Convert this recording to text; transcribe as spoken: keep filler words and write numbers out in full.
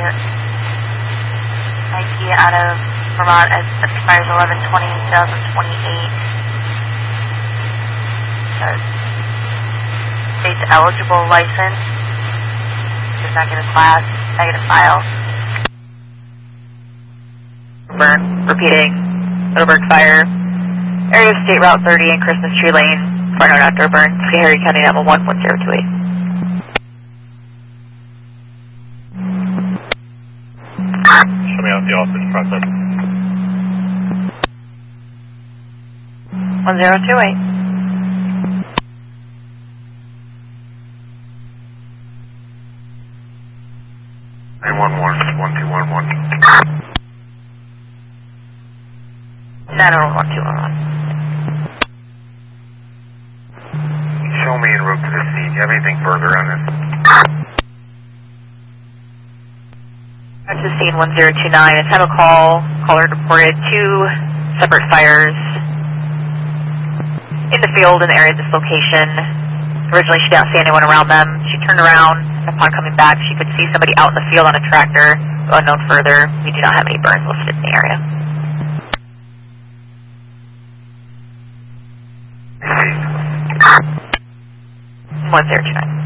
unit. Nike out of Vermont as expires eleven twenty twenty twenty-eight. Uh, state's eligible license. Does not get a class, negative file. Burn, repeating, Middleburg Fire. Area of State Route thirty and Christmas Tree Lane. Fire known outdoor burn. Harry County Level one one zero two eight. Show me out the office process. one zero two eight. nine one one, one two one one. nine one one, two one one. Show me en route to the scene. Do you have anything further on this? Back to scene one zero two nine. A time of call. Caller reported two separate fires in the field in the area of this location. Originally, she didn't see anyone around them. She turned around. Upon coming back, she could see somebody out in the field on a tractor. Unknown further, we do not have any burns listed in the area. one zero two nine.